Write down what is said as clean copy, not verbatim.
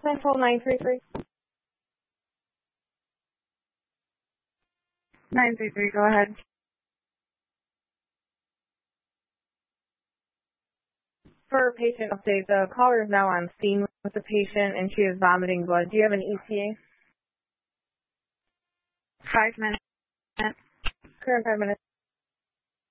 Central 933. 933, go ahead. For patient update, the caller is now on scene with the patient and she is vomiting blood. Do you have an ETA? 5 minutes. Current 5 minutes.